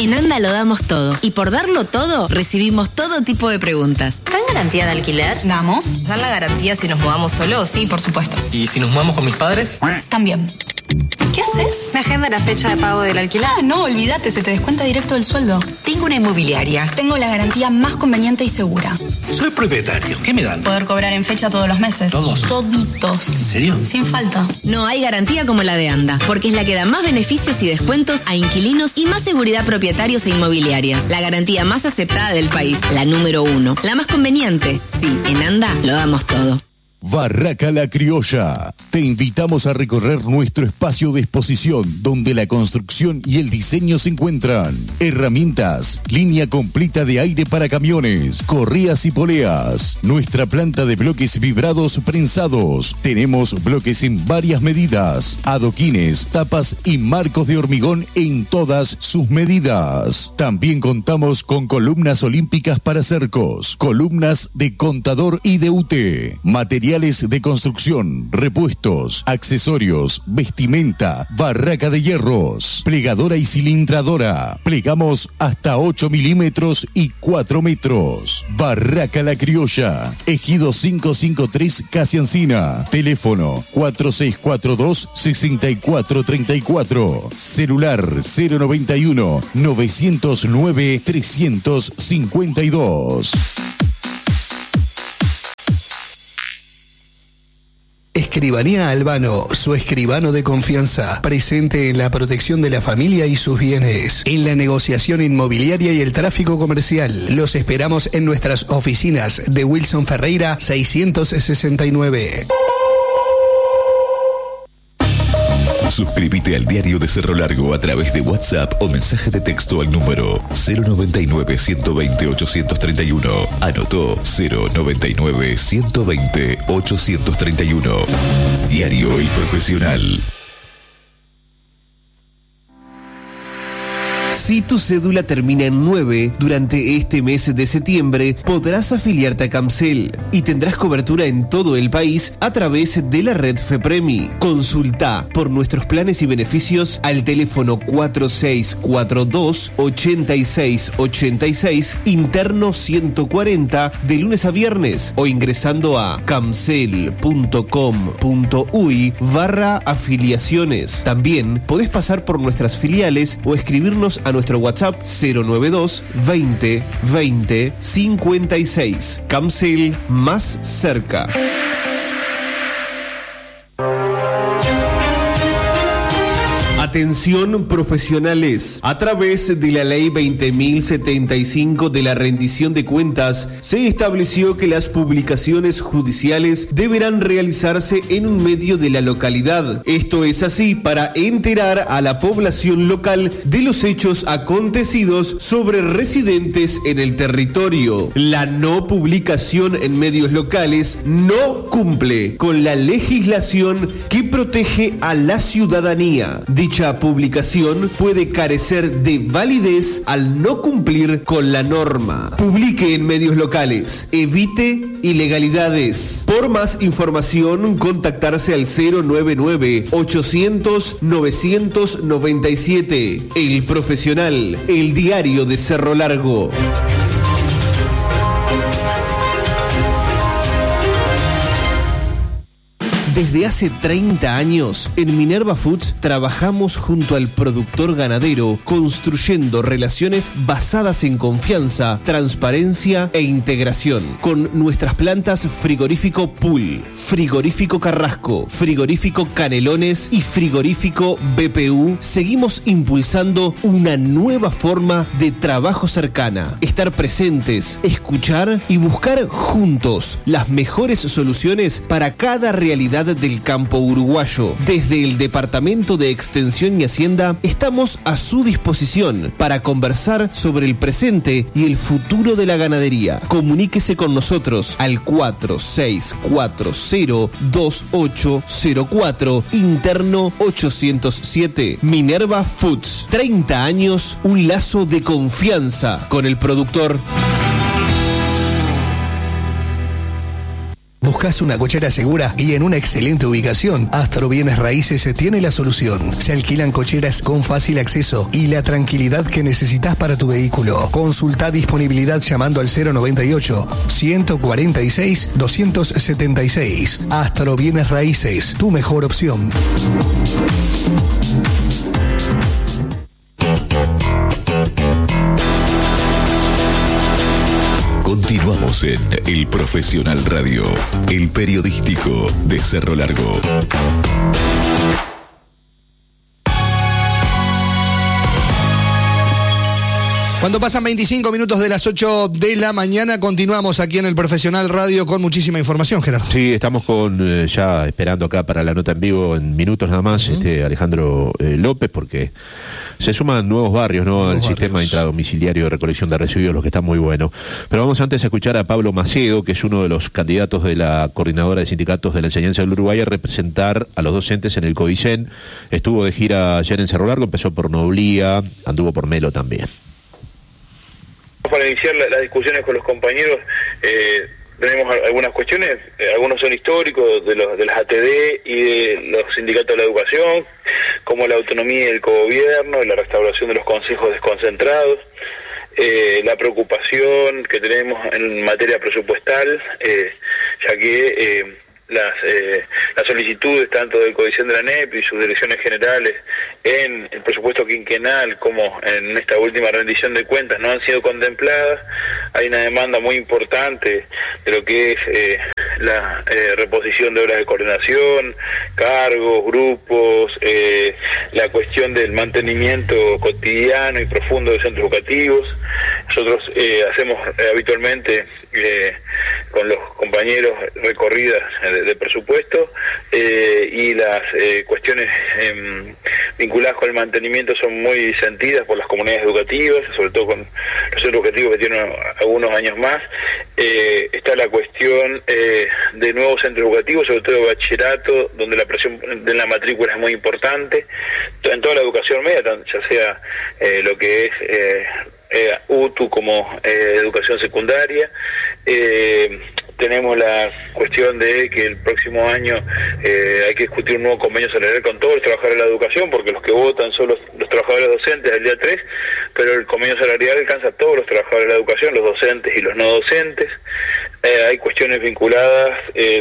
En ANDA lo damos todo. Y por darlo todo, recibimos todo tipo de preguntas. ¿Dan garantía de alquiler? Damos. ¿Dan la garantía si nos mudamos solos? Sí, por supuesto. ¿Y si nos mudamos con mis padres? También. ¿Qué haces? ¿Me agenda la fecha de pago del alquiler? No, olvídate, se te descuenta directo del sueldo. Tengo una inmobiliaria. Tengo la garantía más conveniente y segura. Soy propietario. ¿Qué me dan? Poder cobrar en fecha todos los meses. ¿Todos? Toditos. ¿En serio? Sin falta. No hay garantía como la de ANDA, porque es la que da más beneficios y descuentos a inquilinos y más seguridad a propietarios e inmobiliarias. La garantía más aceptada del país, la número 1, la más conveniente. Sí, en ANDA lo damos todo. Barraca La Criolla. Te invitamos a recorrer nuestro espacio de exposición donde la construcción y el diseño se encuentran. Herramientas, línea completa de aire para camiones, correas y poleas. Nuestra planta de bloques vibrados prensados. Tenemos bloques en varias medidas, adoquines, tapas y marcos de hormigón en todas sus medidas. También contamos con columnas olímpicas para cercos, columnas de contador y de UTE, materiales de construcción, repuestos, accesorios, vestimenta, barraca de hierros, plegadora y cilindradora. Plegamos hasta 8 milímetros y 4 metros. Barraca La Criolla, Ejido 553 Casi Encina. Teléfono 4642-6434. Celular 091 909 352. Escribanía Albano, su escribano de confianza, presente en la protección de la familia y sus bienes, en la negociación inmobiliaria y el tráfico comercial. Los esperamos en nuestras oficinas de Wilson Ferreira 669. Suscríbete al Diario de Cerro Largo a través de WhatsApp o mensaje de texto al número 099-120-831. Anotó 099-120-831. Diario y Profesional. Si tu cédula termina en 9, durante este mes de septiembre podrás afiliarte a Camcel y tendrás cobertura en todo el país a través de la red FEPREMI. Consulta por nuestros planes y beneficios al teléfono 4642-8686, interno 140, de lunes a viernes, o ingresando a camcel.com.uy/afiliaciones. También podés pasar por nuestras filiales o escribirnos a nuestro WhatsApp 092 20 20 56. Camcel, más cerca. Atención profesionales. A través de la Ley 20.075 de la rendición de cuentas, se estableció que las publicaciones judiciales deberán realizarse en un medio de la localidad. Esto es así para enterar a la población local de los hechos acontecidos sobre residentes en el territorio. La no publicación en medios locales no cumple con la legislación que protege a la ciudadanía. Dicha publicación puede carecer de validez al no cumplir con la norma. Publique en medios locales. Evite ilegalidades. Por más información, contactarse al 099-800-997. El Profesional, el Diario de Cerro Largo. Desde hace 30 años, en Minerva Foods trabajamos junto al productor ganadero, construyendo relaciones basadas en confianza, transparencia e integración. Con nuestras plantas Frigorífico Pool, Frigorífico Carrasco, Frigorífico Canelones y Frigorífico BPU, seguimos impulsando una nueva forma de trabajo cercana. Estar presentes, escuchar y buscar juntos las mejores soluciones para cada realidad del campo uruguayo. Desde el Departamento de Extensión y Hacienda estamos a su disposición para conversar sobre el presente y el futuro de la ganadería. Comuníquese con nosotros al 46402804, interno 807. Minerva Foods, 30 años, un lazo de confianza con el productor. ¿Buscas una cochera segura y en una excelente ubicación? Astro Bienes Raíces tiene la solución. Se alquilan cocheras con fácil acceso y la tranquilidad que necesitas para tu vehículo. Consulta disponibilidad llamando al 098-146-276. Astro Bienes Raíces, tu mejor opción. Continuamos en El Profesional Radio, el periodístico de Cerro Largo. Cuando pasan 25 minutos de las 8 de la mañana, continuamos aquí en El Profesional Radio con muchísima información, Gerardo. Sí, estamos con ya esperando acá para la nota en vivo en minutos nada más, Alejandro López, porque se suman nuevos barrios, ¿no? Al sistema intradomiciliario de recolección de residuos, lo que está muy bueno. Pero vamos antes a escuchar a Pablo Macedo, que es uno de los candidatos de la Coordinadora de Sindicatos de la Enseñanza del Uruguay a representar a los docentes en el CODICEN. Estuvo de gira ayer en Cerro Largo, empezó por Noblía, anduvo por Melo también. Para iniciar las discusiones con los compañeros, tenemos algunas cuestiones, algunos son históricos de las ATD y de los sindicatos de la educación, como la autonomía del cogobierno, la restauración de los consejos desconcentrados, la preocupación que tenemos en materia presupuestal, ya que las solicitudes tanto del CODICEN de la ANEP y sus direcciones generales en el presupuesto quinquenal como en esta última rendición de cuentas no han sido contempladas. Hay una demanda muy importante de lo que es la reposición de horas de coordinación, cargos, grupos, la cuestión del mantenimiento cotidiano y profundo de centros educativos. Nosotros hacemos habitualmente con los compañeros recorridas de presupuesto y las cuestiones vinculadas con el mantenimiento son muy sentidas por las comunidades educativas, sobre todo con los centros educativos que tienen algunos años más. Está la cuestión de nuevos centros educativos, sobre todo de bachillerato, donde la presión de la matrícula es muy importante, en toda la educación media, ya sea lo que es UTU como educación secundaria. Tenemos la cuestión de que el próximo año hay que discutir un nuevo convenio salarial con todos los trabajadores de la educación, porque los que votan son los trabajadores docentes del día 3, pero el convenio salarial alcanza a todos los trabajadores de la educación, los docentes y los no docentes. Hay cuestiones vinculadas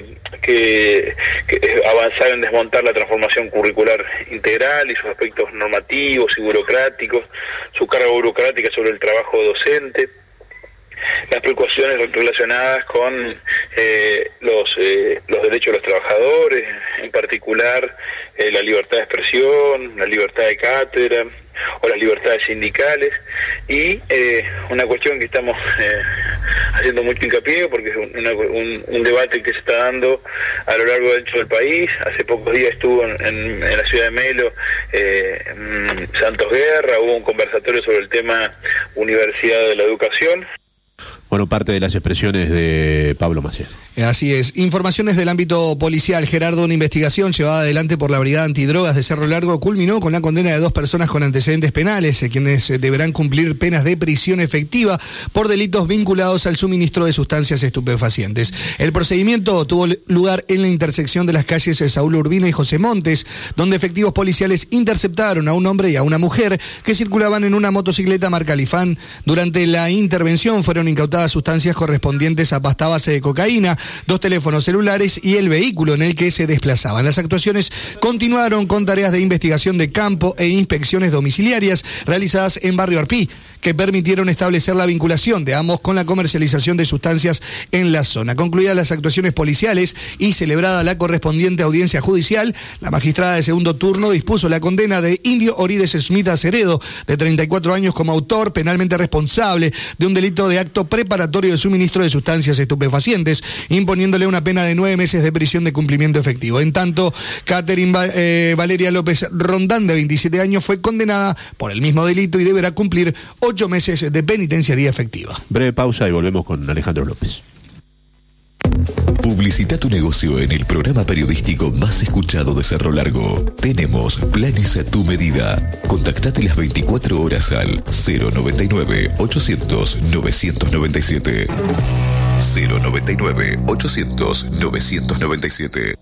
que avanzar en desmontar la transformación curricular integral y sus aspectos normativos y burocráticos, su carga burocrática sobre el trabajo docente, las preocupaciones relacionadas con los derechos de los trabajadores, en particular la libertad de expresión, la libertad de cátedra o las libertades sindicales, y una cuestión que estamos haciendo mucho hincapié porque es un debate que se está dando a lo largo y ancho del país. Hace pocos días estuvo en la ciudad de Melo Santos Guerra, hubo un conversatorio sobre el tema Universidad de la Educación. Bueno, parte de las expresiones de Pablo Macedo. Así es. Informaciones del ámbito policial. Gerardo, una investigación llevada adelante por la Brigada Antidrogas de Cerro Largo culminó con la condena de 2 personas con antecedentes penales, quienes deberán cumplir penas de prisión efectiva por delitos vinculados al suministro de sustancias estupefacientes. El procedimiento tuvo lugar en la intersección de las calles Saúl Urbina y José Montes, donde efectivos policiales interceptaron a un hombre y a una mujer que circulaban en una motocicleta marca Lifan. Durante la intervención fueron incautadas sustancias correspondientes a pasta base de cocaína, 2 teléfonos celulares y el vehículo en el que se desplazaban. Las actuaciones continuaron con tareas de investigación de campo e inspecciones domiciliarias realizadas en Barrio Arpí, que permitieron establecer la vinculación de ambos con la comercialización de sustancias en la zona. Concluidas las actuaciones policiales y celebrada la correspondiente audiencia judicial, la magistrada de segundo turno dispuso la condena de Indio Orides Smith Aceredo, de 34 años, como autor penalmente responsable de un delito de acto preparatorio de suministro de sustancias estupefacientes, imponiéndole una pena de 9 meses de prisión de cumplimiento efectivo. En tanto, Catherine Valeria López Rondán, de 27 años, fue condenada por el mismo delito y deberá cumplir 8 meses de penitenciaría efectiva. Breve pausa y volvemos con Alejandro López. Publicita tu negocio en el programa periodístico más escuchado de Cerro Largo. Tenemos planes a tu medida. Contactate las 24 horas al 099 800 997. 099-800-997.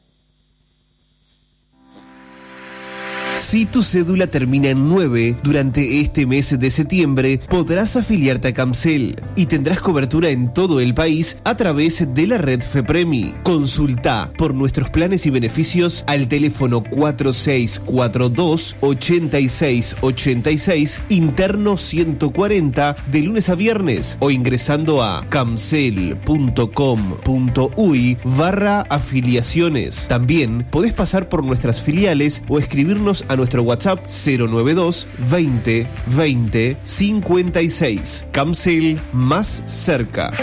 Si tu cédula termina en 9, durante este mes de septiembre podrás afiliarte a Camcel y tendrás cobertura en todo el país a través de la red FEPREMI. Consulta por nuestros planes y beneficios al teléfono 4642-8686, interno 140, de lunes a viernes, o ingresando a camcel.com.uy/afiliaciones. También podés pasar por nuestras filiales o escribirnos a nuestro WhatsApp 092 20 20 56. Camcel, más cerca.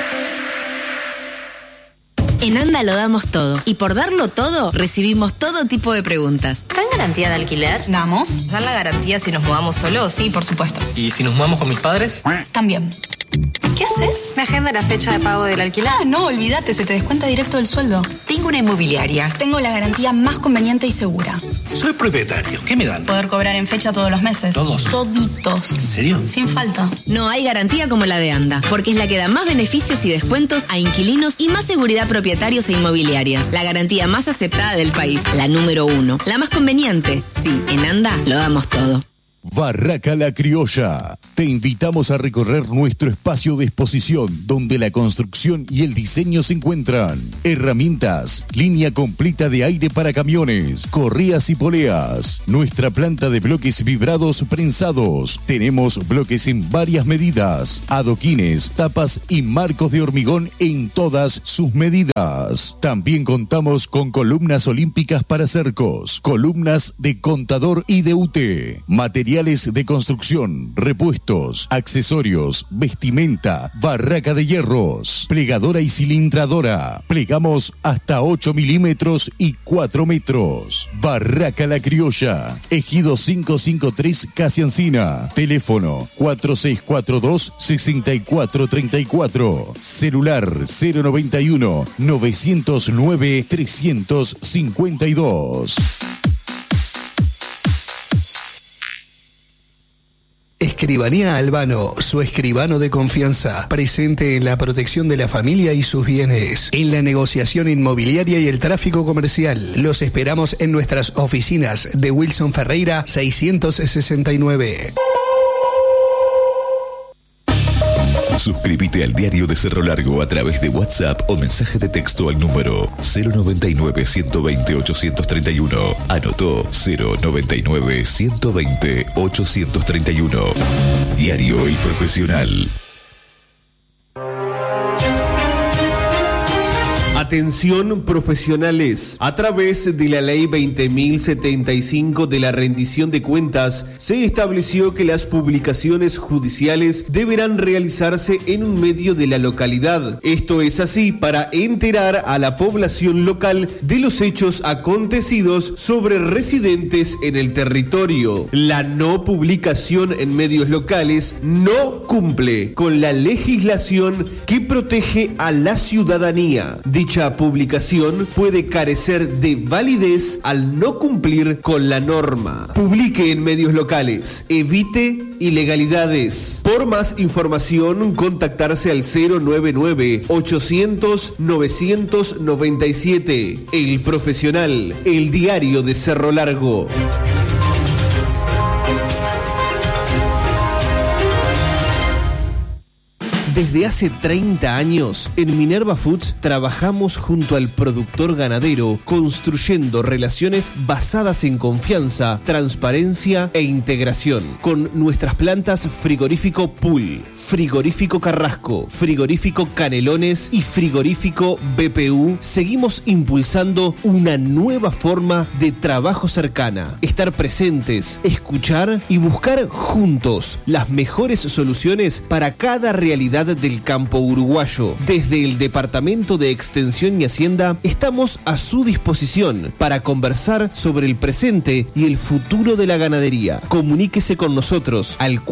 En ANDA lo damos todo, y por darlo todo recibimos todo tipo de preguntas. ¿Dan garantía de alquiler? ¿Damos? ¿Dan la garantía si nos mudamos solos? Sí, por supuesto. ¿Y si nos mudamos con mis padres? También. ¿Qué haces? Me agenda la fecha de pago del alquiler. Ah, no, olvídate, se te descuenta directo del sueldo. Tengo una inmobiliaria. Tengo la garantía más conveniente y segura. Soy propietario. ¿Qué me dan? Poder cobrar en fecha todos los meses. ¿Todos? Toditos. ¿En serio? Sin falta. No hay garantía como la de ANDA, porque es la que da más beneficios y descuentos a inquilinos y más seguridad a propietarios e inmobiliarias. La garantía más aceptada del país, la número 1. La más conveniente. Sí, en ANDA lo damos todo. Barraca La Criolla. Te invitamos a recorrer nuestro espacio de exposición donde la construcción y el diseño se encuentran. Herramientas, línea completa de aire para camiones, correas y poleas. Nuestra planta de bloques vibrados prensados. Tenemos bloques en varias medidas, adoquines, tapas y marcos de hormigón en todas sus medidas. También contamos con columnas olímpicas para cercos, columnas de contador y de UTE, materiales de construcción, repuestos, accesorios, vestimenta, barraca de hierros, plegadora y cilindradora. Plegamos hasta 8 milímetros y 4 metros. Barraca La Criolla, Ejido 553 Casi Encina. Teléfono 4642-6434. Celular 091-909-352. Escribanía Albano, su escribano de confianza, presente en la protección de la familia y sus bienes, en la negociación inmobiliaria y el tráfico comercial. Los esperamos en nuestras oficinas de Wilson Ferreira 669. Suscríbete al Diario de Cerro Largo a través de WhatsApp o mensaje de texto al número 099-120-831. Anotó 099-120-831. Diario El Profesional. Atención profesionales. A través de la Ley 20.075 de la rendición de cuentas, se estableció que las publicaciones judiciales deberán realizarse en un medio de la localidad. Esto es así para enterar a la población local de los hechos acontecidos sobre residentes en el territorio. La no publicación en medios locales no cumple con la legislación que protege a la ciudadanía. Dicha publicación puede carecer de validez al no cumplir con la norma. Publique en medios locales. Evite ilegalidades. Por más información, contactarse al 099-800-997. El Profesional, el diario de Cerro Largo. Desde hace 30 años, en Minerva Foods trabajamos junto al productor ganadero, construyendo relaciones basadas en confianza, transparencia e integración. Con nuestras plantas Frigorífico Pool, Frigorífico Carrasco, Frigorífico Canelones y Frigorífico BPU, seguimos impulsando una nueva forma de trabajo cercana. Estar presentes, escuchar y buscar juntos las mejores soluciones para cada realidad del campo uruguayo. Desde el Departamento de Extensión y Hacienda estamos a su disposición para conversar sobre el presente y el futuro de la ganadería. Comuníquese con nosotros al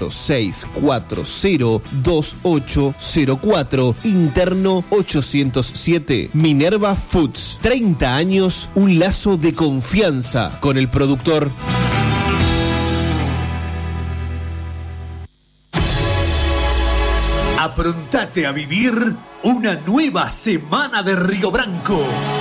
46402804, interno 807. Minerva Foods, 30 años, un lazo de confianza con el productor. Aprontate a vivir una nueva semana de Río Branco.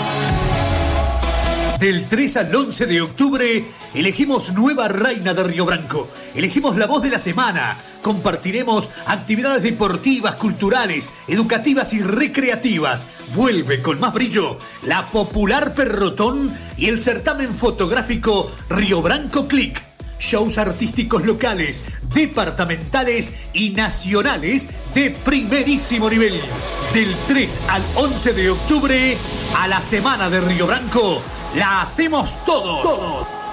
Del 3 al 11 de octubre elegimos nueva reina de Río Branco. Elegimos la voz de la semana. Compartiremos actividades deportivas, culturales, educativas y recreativas. Vuelve con más brillo la popular Perrotón y el certamen fotográfico Río Branco Click. Shows artísticos locales, departamentales y nacionales de primerísimo nivel. Del 3 al 11 de octubre, a la semana de Río Branco, la hacemos todos.